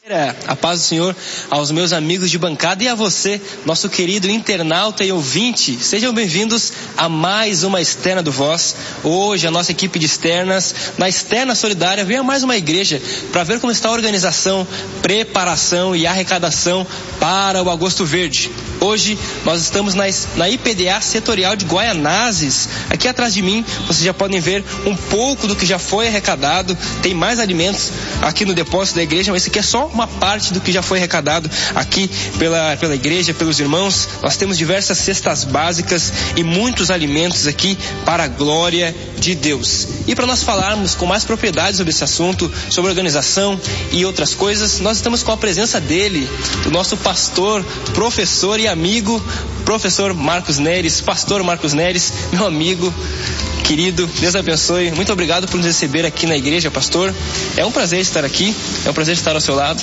A paz do Senhor aos meus amigos de bancada e a você, nosso querido internauta e ouvinte. Sejam bem-vindos a mais uma Externa do Voz. Hoje a nossa equipe de externas, na Externa Solidária, vem a mais uma igreja para ver como está a organização, preparação e arrecadação para o Agosto Verde. Hoje nós estamos na IPDA Setorial de Guaianazes. Aqui atrás de mim vocês já podem ver um pouco do que já foi arrecadado. Tem mais alimentos aqui no depósito da igreja, mas esse aqui é só uma parte do que já foi arrecadado aqui pela igreja, pelos irmãos. Nós temos diversas cestas básicas e muitos alimentos aqui para a glória de Deus. E para nós falarmos com mais propriedade sobre esse assunto, sobre organização e outras coisas, nós estamos com a presença dele, do nosso pastor, professor e amigo, professor Marcos Neres. Pastor Marcos Neres, meu amigo querido, Deus abençoe. Muito obrigado por nos receber aqui na igreja, pastor. É um prazer estar aqui, é um prazer estar ao seu lado.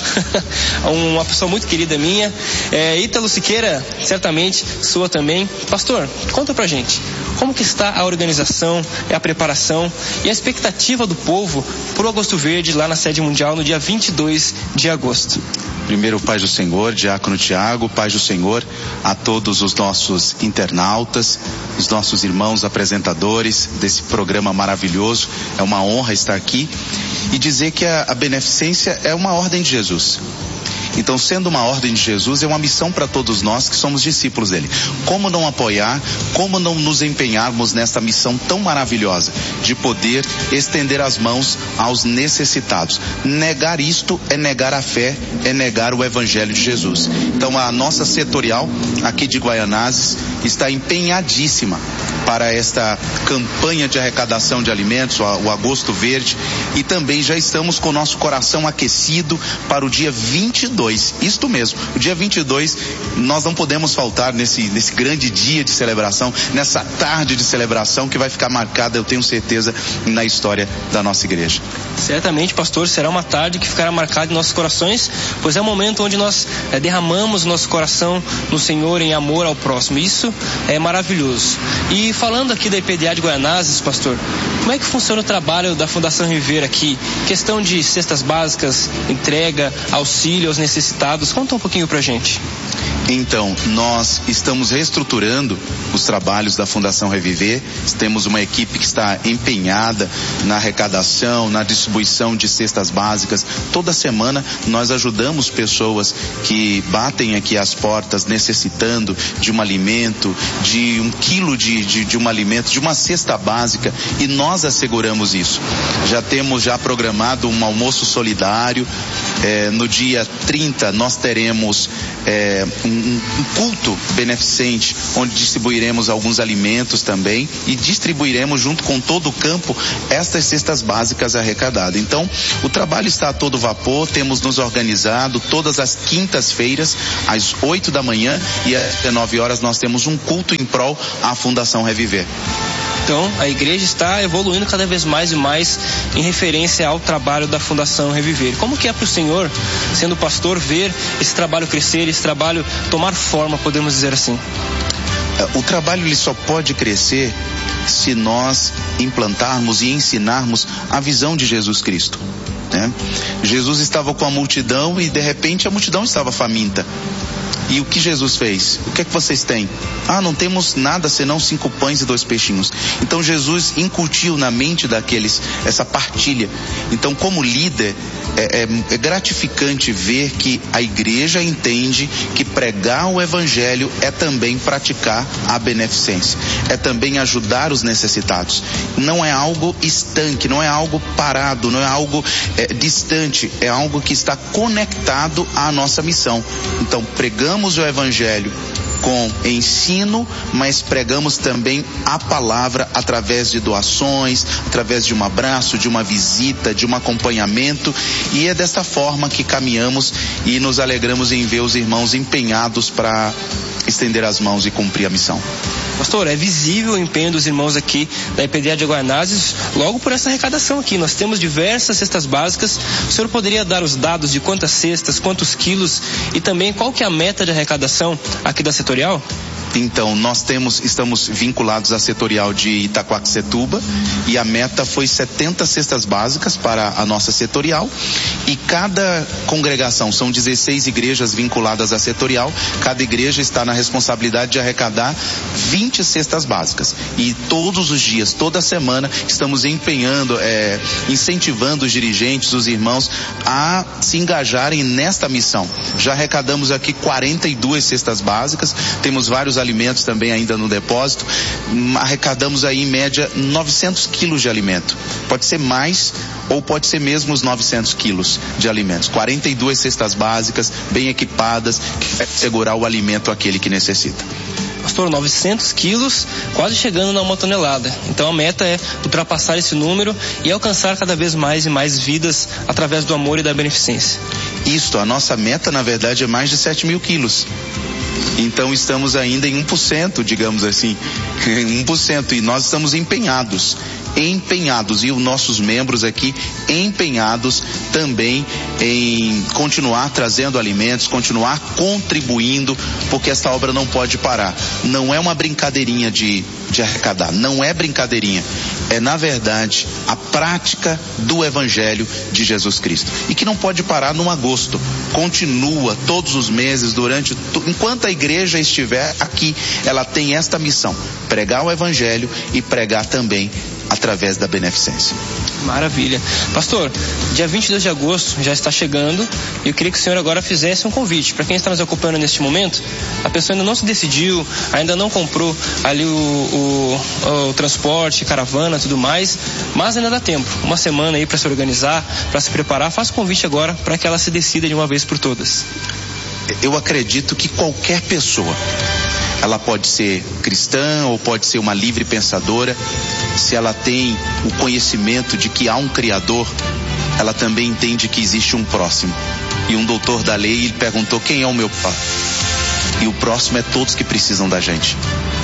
Uma pessoa muito querida minha. Ítalo Siqueira, certamente sua também. Pastor, conta pra gente, como que está a organização, a preparação e a expectativa do povo pro Agosto Verde lá na sede mundial no dia 22 de agosto? Primeiro, paz do Senhor, Diácono Tiago, paz do Senhor a todos os nossos internautas, os nossos irmãos apresentadores desse programa maravilhoso. É uma honra estar aqui e dizer que a beneficência é uma ordem de Jesus. Então, sendo uma ordem de Jesus, é uma missão para todos nós que somos discípulos dele. Como não apoiar, como não nos empenharmos nesta missão tão maravilhosa de poder estender as mãos aos necessitados. Negar isto é negar a fé, é negar o Evangelho de Jesus. Então, a nossa setorial aqui de Guaianazes está empenhadíssima para esta campanha de arrecadação de alimentos, o Agosto Verde, e também já estamos com o nosso coração aquecido para o dia 22. Isto mesmo, o dia 22 nós não podemos faltar nesse grande dia de celebração, nessa tarde de celebração que vai ficar marcada, eu tenho certeza, na história da nossa igreja. Certamente, pastor, será uma tarde que ficará marcada em nossos corações, pois é o momento onde nós derramamos nosso coração no Senhor em amor ao próximo. Isso é maravilhoso. E falando aqui da IPDA de Guaianazes, pastor, como é que funciona o trabalho da Fundação Reviver aqui? Questão de cestas básicas, entrega, auxílio aos necessitados. Conta um pouquinho pra gente. Então, nós estamos reestruturando os trabalhos da Fundação Reviver. Temos uma equipe que está empenhada na arrecadação, na distribuição de cestas básicas. Toda semana nós ajudamos pessoas que batem aqui às portas necessitando de um alimento, de 1 quilo de um alimento, de uma cesta básica, e nós asseguramos isso. Já temos programado um almoço solidário. No dia 30 nós teremos um culto beneficente, onde distribuiremos alguns alimentos também e distribuiremos junto com todo o campo estas cestas básicas arrecadadas. Então, o trabalho está a todo vapor, temos nos organizado todas as quintas-feiras, às 8 da manhã e às 19 horas nós temos um culto em prol à Fundação Reviver. Então, a igreja está evoluindo cada vez mais e mais em referência ao trabalho da Fundação Reviver. Como que é para o senhor, sendo pastor, ver esse trabalho crescer, esse trabalho tomar forma, podemos dizer assim? O trabalho ele só pode crescer se nós implantarmos e ensinarmos a visão de Jesus Cristo, né? Jesus estava com a multidão e de repente a multidão estava faminta. E o que Jesus fez? O que é que vocês têm? Não temos nada senão 5 pães e 2 peixinhos. Então Jesus incutiu na mente daqueles essa partilha. Então, como líder, é gratificante ver que a igreja entende que pregar o Evangelho é também praticar a beneficência, é também ajudar os necessitados. Não é algo estanque, não é algo parado, não é algo distante, é algo que está conectado à nossa missão. Então, pregamos o Evangelho com ensino, mas pregamos também a palavra através de doações, através de um abraço, de uma visita, de um acompanhamento, e é desta forma que caminhamos e nos alegramos em ver os irmãos empenhados para estender as mãos e cumprir a missão. Pastor, é visível o empenho dos irmãos aqui da IPDA de Guaianazes, logo por essa arrecadação aqui. Nós temos diversas cestas básicas. O senhor poderia dar os dados de quantas cestas, quantos quilos e também qual que é a meta de arrecadação aqui da setorial? Então, estamos vinculados à setorial de Itaquaquecetuba e a meta foi 70 cestas básicas para a nossa setorial, e cada congregação, são 16 igrejas vinculadas à setorial, cada igreja está na responsabilidade de arrecadar 20 cestas básicas. E todos os dias, toda semana, estamos empenhando, incentivando os dirigentes, os irmãos a se engajarem nesta missão. Já arrecadamos aqui 42 cestas básicas, temos vários alimentos também ainda no depósito, arrecadamos aí em média 900 quilos de alimento. Pode ser mais ou pode ser mesmo os 900 quilos de alimentos. 42 cestas básicas, bem equipadas, que vai segurar o alimento àquele que necessita. Pastor, 900 quilos, quase chegando a 1 tonelada. Então a meta é ultrapassar esse número e alcançar cada vez mais e mais vidas através do amor e da beneficência. Isto, a nossa meta na verdade é mais de 7.000 quilos. Então estamos ainda em 1%, digamos assim, 1%, e nós estamos empenhados, e os nossos membros aqui empenhados também em continuar trazendo alimentos, continuar contribuindo, porque esta obra não pode parar. Não é uma brincadeirinha de arrecadar, não é brincadeirinha, é na verdade a prática do Evangelho de Jesus Cristo, e que não pode parar no agosto, continua todos os meses, enquanto a igreja estiver aqui, ela tem esta missão, pregar o Evangelho e pregar também através da beneficência. Maravilha. Pastor, dia 22 de agosto já está chegando e eu queria que o senhor agora fizesse um convite para quem está nos acompanhando neste momento. A pessoa ainda não se decidiu, ainda não comprou ali o transporte, caravana, tudo mais, mas ainda dá tempo, uma semana aí para se organizar, para se preparar. Faça o convite agora para que ela se decida de uma vez por todas. Eu acredito que qualquer pessoa, ela pode ser cristã ou pode ser uma livre pensadora, se ela tem o conhecimento de que há um Criador, ela também entende que existe um próximo. E um doutor da lei, ele perguntou: quem é o meu pai? E o próximo é todos que precisam da gente.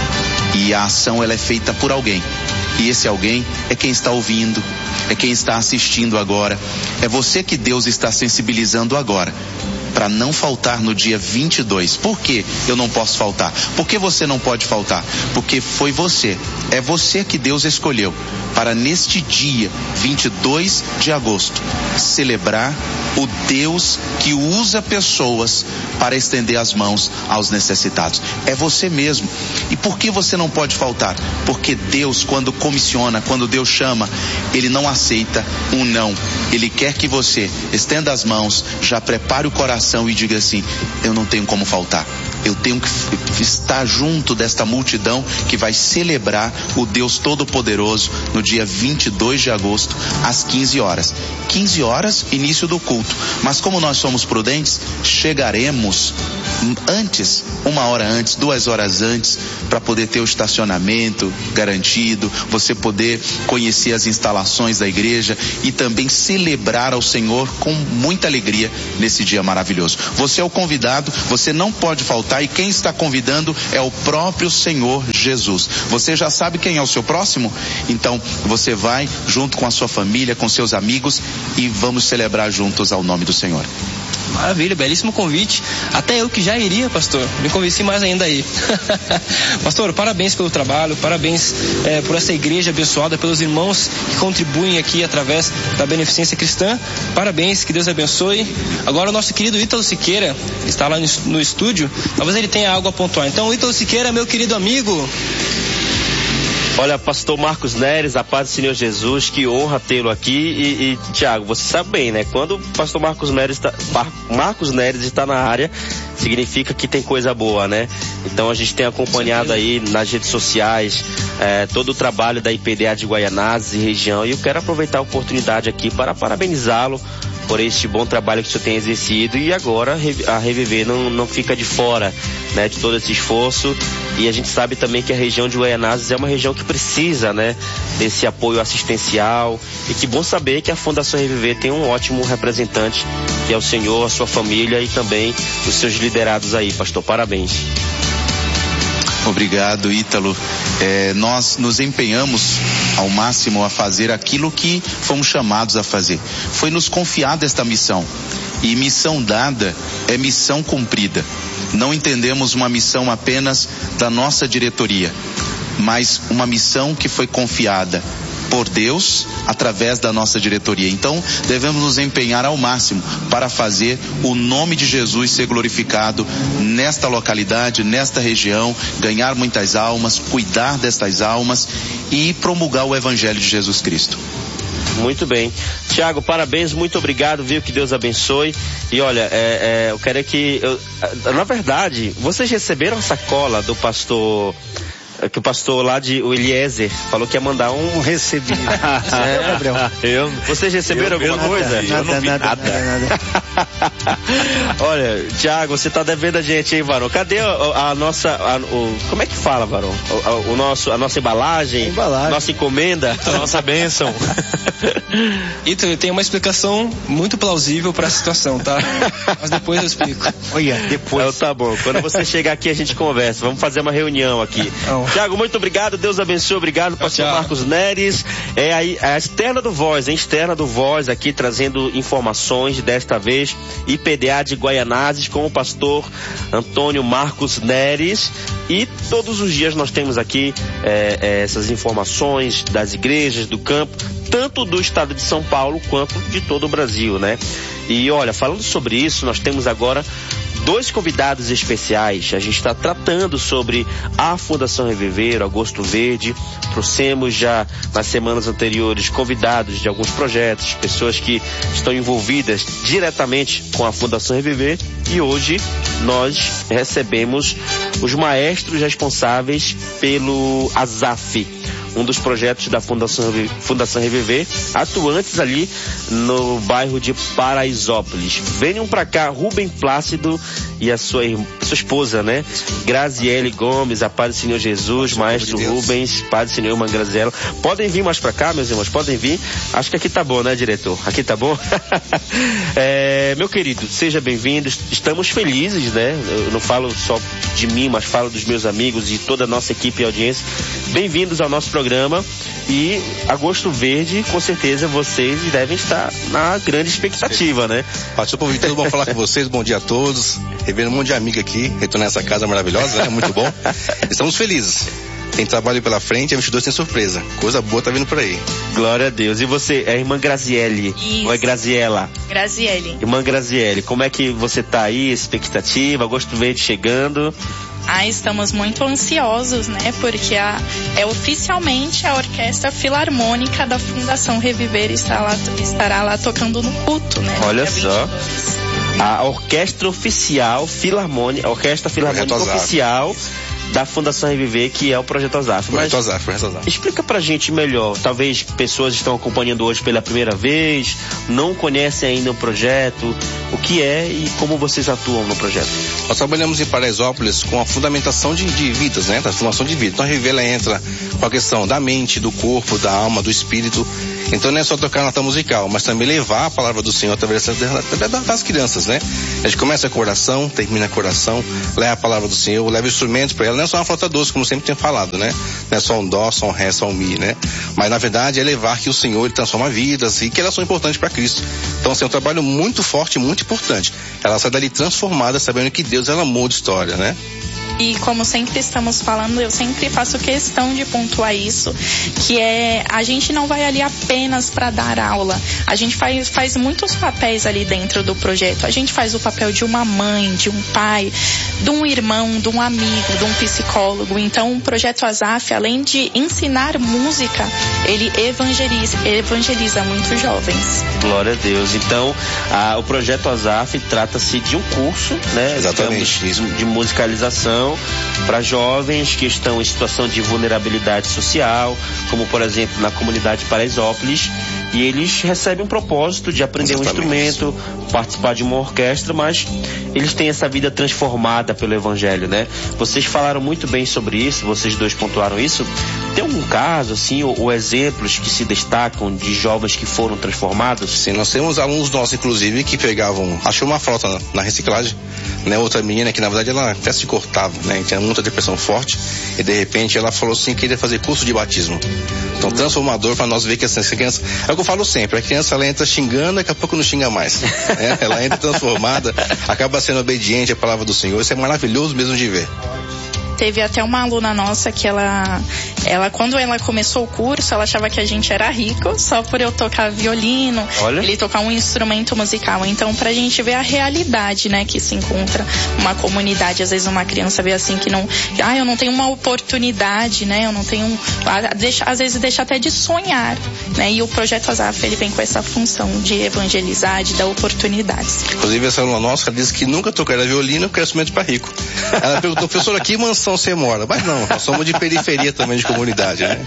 E a ação, ela é feita por alguém. E esse alguém é quem está ouvindo, é quem está assistindo agora. É você que Deus está sensibilizando agora, para não faltar no dia 22. Por que eu não posso faltar? Por que você não pode faltar? Porque foi você, é você que Deus escolheu para neste dia 22 de agosto celebrar o Deus que usa pessoas para estender as mãos aos necessitados. É você mesmo. E por que você não pode faltar? Porque Deus, quando comissiona, quando Deus chama, Ele não aceita um não. Ele quer que você estenda as mãos, já prepare o coração e diga assim: eu não tenho como faltar. Eu tenho que estar junto desta multidão que vai celebrar o Deus Todo-Poderoso no dia 22 de agosto, às 15 horas. 15 horas, início do culto. Mas como nós somos prudentes, chegaremos antes, 1 hora antes, 2 horas antes, para poder ter o estacionamento garantido, você poder conhecer as instalações da igreja e também celebrar ao Senhor com muita alegria nesse dia maravilhoso. Você é o convidado, você não pode faltar, e quem está convidando é o próprio Senhor Jesus. Você já sabe quem é o seu próximo? Então você vai junto com a sua família, com seus amigos, e vamos celebrar juntos ao nome do Senhor. Maravilha, belíssimo convite. Até eu que já iria, pastor, me convenci mais ainda aí. Pastor, parabéns pelo trabalho, parabéns por essa igreja abençoada, pelos irmãos que contribuem aqui através da beneficência cristã. Parabéns, que Deus abençoe. Agora o nosso querido Ítalo Siqueira está lá no estúdio, talvez ele tenha algo a pontuar. Então, Ítalo Siqueira, meu querido amigo. Olha, pastor Marcos Neres, a paz do Senhor Jesus, que honra tê-lo aqui. E Tiago, você sabe bem, né? Quando o pastor Marcos Neres está na área, significa que tem coisa boa, né? Então a gente tem acompanhado aí nas redes sociais todo o trabalho da IPDA de Guaianazes e região, e eu quero aproveitar a oportunidade aqui para parabenizá-lo por este bom trabalho que o senhor tem exercido, e agora a Reviver não fica de fora, né, de todo esse esforço. E a gente sabe também que a região de Guaianazes é uma região que precisa, né, desse apoio assistencial, e que bom saber que a Fundação Reviver tem um ótimo representante, que é o senhor, a sua família e também os seus liderados aí, pastor. Parabéns. Obrigado, Ítalo. Nós nos empenhamos ao máximo a fazer aquilo que fomos chamados a fazer. Foi nos confiada esta missão. E missão dada é missão cumprida. Não entendemos uma missão apenas da nossa diretoria, mas uma missão que foi confiada por Deus através da nossa diretoria. Então, devemos nos empenhar ao máximo para fazer o nome de Jesus ser glorificado nesta localidade, nesta região, ganhar muitas almas, cuidar destas almas e promulgar o Evangelho de Jesus Cristo. Muito bem. Tiago, parabéns, muito obrigado, viu? Que Deus abençoe. E olha, eu quero que... na verdade, vocês receberam a sacola do pastor... que o pastor lá o Eliezer falou que ia mandar um... Recebi. Vocês receberam alguma coisa? Eu não vi nada. Olha, Tiago, você tá devendo a gente, hein, Varão? Cadê a nossa... como é que fala, Varão? A nossa embalagem? Nossa encomenda? A nossa bênção. Então, eu tenho uma explicação muito plausível para a situação, tá? Mas depois eu explico. Olha, depois. Tá bom. Quando você chegar aqui, a gente conversa. Vamos fazer uma reunião aqui. Tiago, muito obrigado, Deus abençoe, obrigado, pastor Marcos Neres. A Externa do Voz, hein? Externa do Voz aqui trazendo informações, desta vez IPDA de Guaianazes com o pastor Antônio Marcos Neres. E todos os dias nós temos aqui essas informações das igrejas, do campo, tanto do estado de São Paulo quanto de todo o Brasil, né? E olha, falando sobre isso, nós temos agora 2 convidados especiais. A gente está tratando sobre a Fundação Reviver, Agosto Verde. Trouxemos já nas semanas anteriores convidados de alguns projetos, pessoas que estão envolvidas diretamente com a Fundação Reviver. E hoje nós recebemos os maestros responsáveis pelo ASAF, um dos projetos da Fundação Reviver, atuantes ali no bairro de Paraisópolis. Venham para cá, Rubem Plácido e a sua esposa, né? Graziele Gomes, a paz do Senhor Jesus, maestro Rubens, paz do Senhor, irmã Graziela. Podem vir mais para cá, meus irmãos, podem vir. Acho que aqui tá bom, né, diretor? Aqui tá bom? Meu querido, seja bem-vindo. Estamos felizes, né? Eu não falo só de mim, mas falo dos meus amigos e toda a nossa equipe e audiência. Bem-vindos ao nosso programa. E Agosto Verde, com certeza vocês devem estar na grande expectativa, né? Pastor Povo, tudo bom falar com vocês, bom dia a todos. Revendo um monte de amigo aqui, retornar essa casa maravilhosa, né? Muito bom. Estamos felizes. Tem trabalho pela frente, a 22 tem surpresa. Coisa boa tá vindo por aí. Glória a Deus. E você, é a irmã Graziele? Isso. Ou é Graziela? Graziele. Irmã Graziele, como é que você tá aí, expectativa, Agosto Verde chegando? Estamos muito ansiosos, né? Porque oficialmente a Orquestra Filarmônica da Fundação Reviver estará lá tocando no culto, né? Olha só. A Orquestra Oficial Filarmônica, a Orquestra Filarmônica Oficial da Fundação Reviver, que é o Projeto ASAF. Projeto ASAF. Explica pra gente melhor, talvez pessoas estão acompanhando hoje pela primeira vez, não conhecem ainda o projeto, o que é e como vocês atuam no projeto. Nós trabalhamos em Paraisópolis com a fundamentação de vidas, né? Transformação de vida. Então a Reviver, ela entra com a questão da mente, do corpo, da alma, do espírito. Então não é só tocar nota musical, mas também levar a palavra do Senhor através das crianças, né? A gente começa com oração, termina com oração, leva a palavra do Senhor, leva instrumentos para ela. Não é só uma flauta doce, como sempre tem falado, né? Não é só um dó, só um ré, só um mi, né? Mas na verdade é levar que o Senhor ele transforma vidas e que elas são importantes para Cristo. Então assim, é um trabalho muito forte, muito importante. Ela sai dali transformada, sabendo que Deus ela muda a história, né? E como sempre estamos falando, eu sempre faço questão de pontuar isso, que a gente não vai ali apenas para dar aula, a gente faz muitos papéis ali dentro do projeto. A gente faz o papel de uma mãe, de um pai, de um irmão, de um amigo, de um psicólogo. Então o Projeto ASAF, além de ensinar música, ele evangeliza muitos jovens. Glória a Deus. Então o Projeto ASAF trata-se de um curso, né? Exatamente, digamos, de musicalização para jovens que estão em situação de vulnerabilidade social, como por exemplo na comunidade Paraisópolis, e eles recebem um propósito de aprender um instrumento, participar de uma orquestra, mas eles têm essa vida transformada pelo Evangelho, né? Vocês falaram muito bem sobre isso, vocês dois pontuaram isso. Tem algum caso, assim, ou exemplos que se destacam de jovens que foram transformados? Sim, nós temos alunos nossos, inclusive, que achou uma fralda na reciclagem, né? Outra menina que, na verdade, ela até se cortava, né? Tinha muita depressão forte, e de repente ela falou assim que queria fazer curso de batismo. Então, transformador para nós ver que essa criança, é o que eu falo sempre, a criança ela entra xingando, daqui a pouco não xinga mais, né? Ela entra transformada, acaba sendo obediente à palavra do Senhor. Isso é maravilhoso mesmo de ver. Teve até uma aluna nossa que ela quando ela começou o curso, ela achava que a gente era rico só por eu tocar violino, ele tocar um instrumento musical. Então, pra gente ver a realidade, né, que se encontra uma comunidade. Às vezes uma criança vê assim que eu não tenho uma oportunidade, né, eu não tenho, às vezes deixa até de sonhar, né, e o Projeto Azaf, ele vem com essa função de evangelizar, de dar oportunidades. Inclusive, essa aluna nossa disse que nunca tocaria violino porque era instrumento para rico. Ela perguntou, professora, que mansão você mora? Mas não, nós somos de periferia também, de comunidade, né?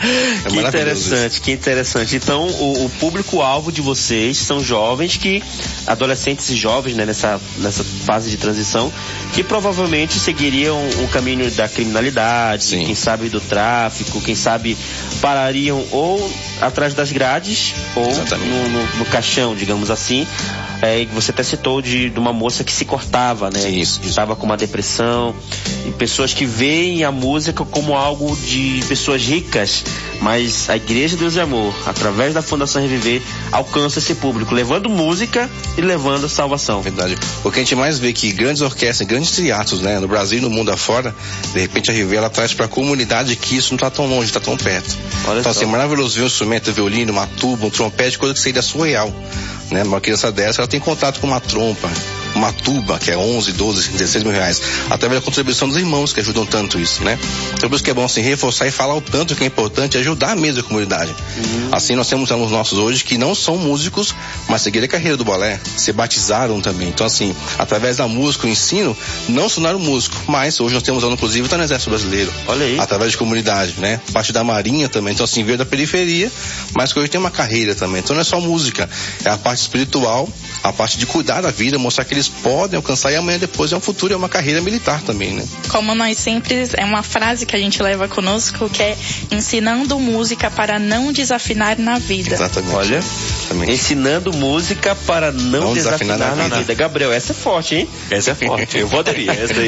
Que interessante. Então, o público-alvo de vocês são jovens adolescentes e jovens, né, nessa fase de transição, que provavelmente seguiriam o caminho da criminalidade, sim, quem sabe do tráfico, quem sabe parariam ou atrás das grades ou no caixão, digamos assim. Você até citou de uma moça que se cortava, né? Sim, isso. Estava com uma depressão. E pessoas que veem a música como algo de pessoas ricas, mas a Igreja Deus e Amor, através da Fundação Reviver, alcança esse público, levando música e levando salvação. Verdade. O que a gente mais vê que grandes orquestras, grandes teatros, né, no Brasil e no mundo afora, de repente a Reviver ela traz para a comunidade que isso não está tão longe, está tão perto. Então, assim, é maravilhoso ver um instrumento, violino, uma tuba, um trompete, coisa que seria surreal, né? Uma criança dessa, ela tem contato com uma trompa, uma tuba, que é 11, 12, 16 mil reais, através da contribuição dos irmãos que ajudam tanto isso, né? Então por isso que é bom assim, reforçar e falar o tanto que é importante ajudar mesmo a comunidade. Assim nós temos alunos nossos hoje que não são músicos, mas seguiram a carreira do balé, se batizaram também. Então assim, através da música, o ensino, não se tornaram músico, mas hoje nós temos aluno inclusive tá no Exército Brasileiro. Olha aí. Através de comunidade, né? Parte da Marinha também, então assim, veio da periferia, mas que hoje tem uma carreira também. Então não é só música, é a parte espiritual, a parte de cuidar da vida, mostrar que eles podem alcançar e amanhã depois é um futuro, é uma carreira militar também, né? Como nós sempre, é uma frase que a gente leva conosco que é ensinando música para não desafinar na vida. Exatamente. Olha, exatamente. Ensinando música para não desafinar na vida. Gabriel, essa é forte, hein? Essa é forte, eu vou aderir.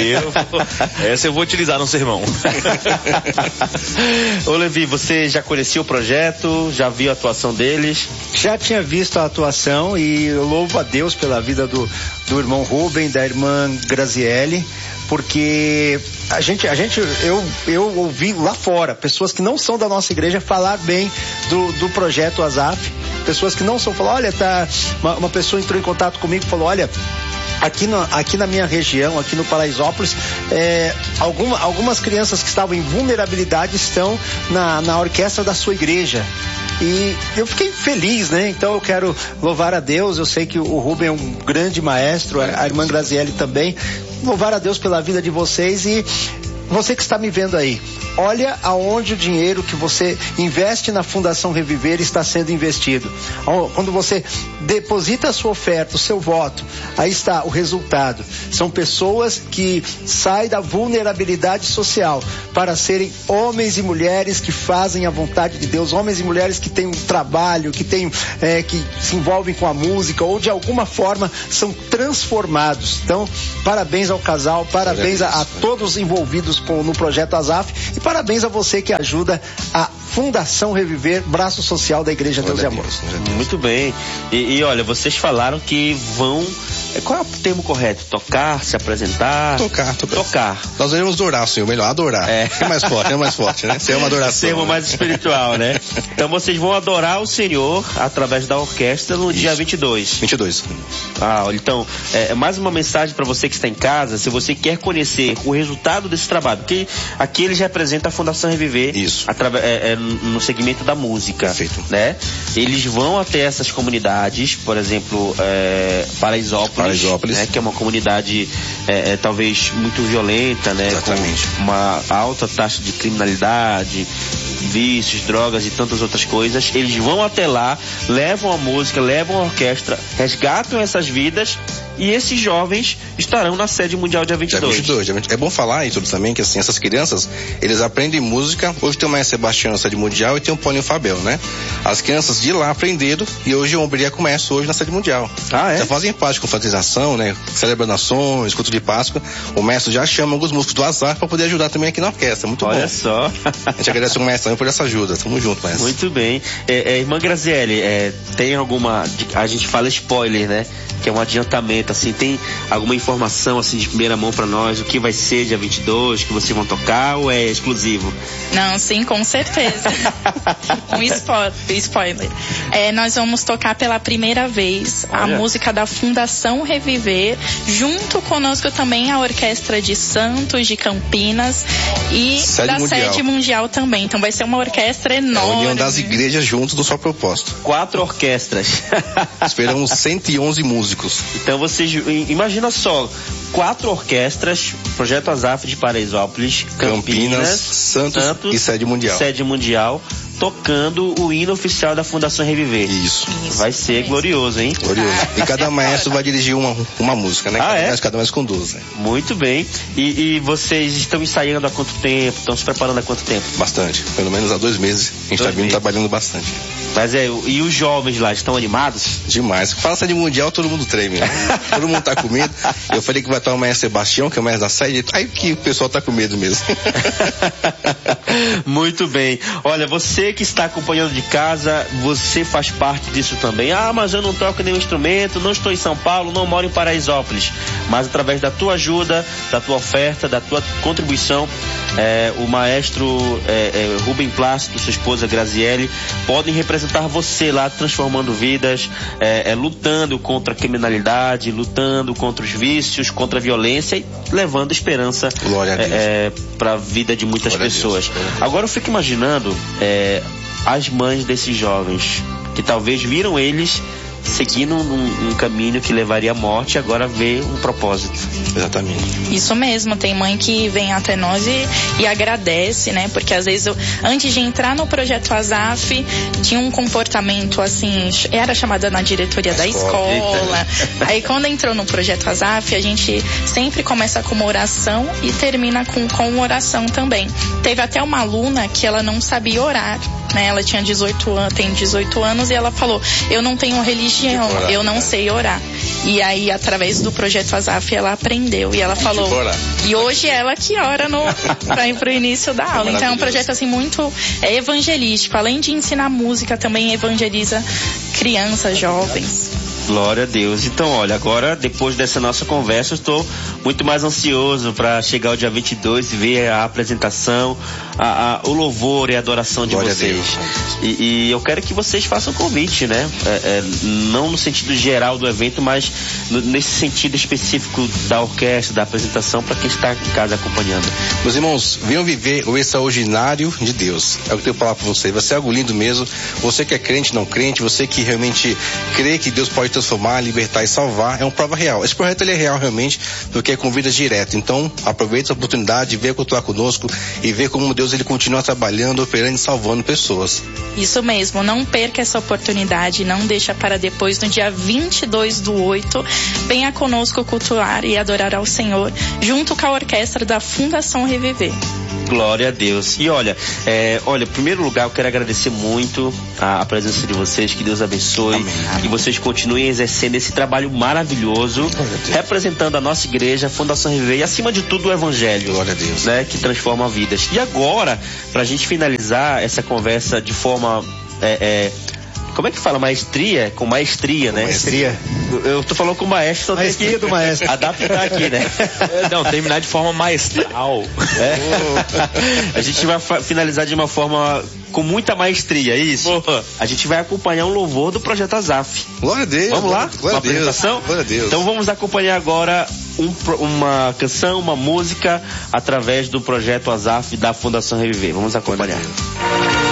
Essa eu vou utilizar no sermão. Ô Levi, você já conhecia o projeto? Já viu a atuação deles? Já tinha visto a atuação e eu louvo a Deus pela vida do irmão Rubem, da irmã Graziele, porque eu ouvi lá fora pessoas que não são da nossa igreja falar bem do projeto Azaf, pessoas que não são, falar, olha, uma pessoa entrou em contato comigo e falou, olha, aqui na minha região, aqui no Paraisópolis, algumas crianças que estavam em vulnerabilidade estão na orquestra da sua igreja. E eu fiquei feliz, né? Então eu quero louvar a Deus. Eu sei que o Rubem é um grande maestro, a irmã Graziele também. Louvar a Deus pela vida de vocês e você que está me vendo aí. Olha aonde o dinheiro que você investe na Fundação Reviver está sendo investido. Quando você deposita a sua oferta, o seu voto, aí está o resultado. São pessoas que saem da vulnerabilidade social para serem homens e mulheres que fazem a vontade de Deus, homens e mulheres que têm um trabalho, que se envolvem com a música ou de alguma forma são transformados. Então, parabéns ao casal, parabéns a todos envolvidos no projeto Azaf e parabéns a você que ajuda a Fundação Reviver, braço social da Igreja Deus e Amor. Muito bem. E olha, vocês falaram que vão... Qual é o termo correto? Tocar, se apresentar? Tocar. Nós devemos adorar, Senhor, melhor, adorar. É mais forte, né? Ser uma adoração. Termo mais espiritual, né? Então vocês vão adorar o Senhor através da orquestra no dia 22. 22. Então, mais uma mensagem para você que está em casa, se você quer conhecer o resultado desse trabalho, porque aqui eles representam a Fundação Reviver. Isso. No segmento da música. Perfeito. Né? Eles vão até essas comunidades, por exemplo, Paraisópolis, né? Que é uma comunidade talvez muito violenta, né? Exatamente. Com uma alta taxa de criminalidade, vícios, drogas e tantas outras coisas. Eles vão até lá, levam a música, levam a orquestra, resgatam essas vidas e esses jovens estarão na sede mundial dia 22. Dia 22. É bom falar isso também, que assim, essas crianças, eles aprendem música. Hoje tem o Maestro Sebastião na sede mundial e tem o Paulinho Fabel, né? As crianças de lá aprenderam e hoje o Ombria começa hoje na sede mundial. Já fazem parte com confraternização, né? Celebrando ações, culto de Páscoa. O mestre já chama alguns músicos do azar para poder ajudar também aqui na orquestra. Muito bom. Olha só. A gente agradece o mestre por essa ajuda. Tamo junto, mestre. Muito bem. Irmã Graziele, tem alguma... A gente fala spoiler, né? Que é um adiantamento, assim, tem alguma informação, assim, de primeira mão pra nós, o que vai ser dia 22, que vocês vão tocar, ou é exclusivo? Não, sim, com certeza. Spoiler. Nós vamos tocar pela primeira vez a música da Fundação Reviver, junto conosco também a Orquestra de Santos, de Campinas e Sede Mundial também. Então vai ser uma orquestra enorme. A união das igrejas junto do só propósito. 4 orquestras. Esperamos 111 músicos. Então vocês, imagina só, 4 orquestras, Projeto Azaf de Paraisópolis, Campinas, Santos e Sede Mundial, tocando o hino oficial da Fundação Reviver. Isso. Vai ser glorioso, hein? Glorioso. E cada maestro vai dirigir uma música, né? Cada maestro conduz, né? Muito bem. E vocês estão ensaiando há quanto tempo? Estão se preparando há quanto tempo? Bastante. Pelo menos há 2 meses. A gente está vindo trabalhando bastante. Mas e os jovens lá, estão animados? Demais. Fala Sede Mundial, todo mundo treme, né? Todo mundo tá com medo. Eu falei que vai estar o Maestro Sebastião, que é o mestre da sede. Aí que o pessoal tá com medo mesmo. Muito bem. Olha, você que está acompanhando de casa, você faz parte disso também. Mas eu não toco nenhum instrumento, não estou em São Paulo, não moro em Paraisópolis. Mas através da tua ajuda, da tua oferta, da tua contribuição, o maestro Rubem Plácido, sua esposa Graziele, podem representar você lá, transformando vidas, lutando contra a criminalidade, lutando contra os vícios, contra a violência e levando esperança para a vida de muitas pessoas. Agora eu fico imaginando as mães desses jovens que talvez viram eles seguindo um caminho que levaria à morte, agora vê um propósito. Exatamente. Isso mesmo, tem mãe que vem até nós e agradece, né? Porque às vezes antes de entrar no Projeto Azaf, tinha um comportamento assim, era chamada na diretoria da escola. Aí quando entrou no Projeto Azaf, a gente sempre começa com uma oração e termina com uma oração também. Teve até uma aluna que ela não sabia orar, né? Ela tinha tem 18 anos e ela falou: eu não tenho religião, eu não sei orar. E aí, através do Projeto Azaf, ela aprendeu e ela falou. E hoje ela que ora pro início da aula. Então é um projeto assim muito evangelístico. Além de ensinar música, também evangeliza crianças, jovens. Glória a Deus. Então, olha, agora, depois dessa nossa conversa, eu estou muito mais ansioso para chegar o dia 22 e ver a apresentação, o louvor e a adoração de vocês. E eu quero que vocês façam o convite, né? Não no sentido geral do evento, mas nesse sentido específico da orquestra, da apresentação, para quem está em casa acompanhando. Meus irmãos, venham viver o extraordinário de Deus. É o que eu tenho para falar para vocês. Vai ser algo lindo mesmo. Você que é crente, não crente, você que realmente crê que Deus pode transformar, libertar e salvar, é uma prova real. Esse projeto ele é real realmente, porque é com vidas diretas. Então, aproveite a oportunidade, venha cultuar conosco e ver como Deus ele continua trabalhando, operando e salvando pessoas. Isso mesmo, não perca essa oportunidade, não deixa para depois. No dia 22/8, venha conosco cultuar e adorar ao Senhor, junto com a orquestra da Fundação Reviver. Glória a Deus. E olha, em primeiro lugar, eu quero agradecer muito a presença de vocês, que Deus abençoe. Amém. Que vocês continuem exercendo esse trabalho maravilhoso, representando a nossa igreja, a Fundação Reviver e, acima de tudo, o Evangelho. Glória a Deus. Né, que transforma vidas. E agora, pra gente finalizar essa conversa de forma... como é que fala? Maestria? Com maestria, né? Maestria. Eu tô falando com o maestro, só tem que do maestro. Adaptar aqui, né? Não, terminar de forma maestral. A gente vai finalizar de uma forma com muita maestria, é isso? Boa. A gente vai acompanhar um louvor do Projeto Azaf. Glória a Deus. Vamos lá? Glória uma apresentação? Glória a Deus. Então vamos acompanhar agora uma canção, uma música, através do Projeto Azaf da Fundação Reviver. Vamos acompanhar.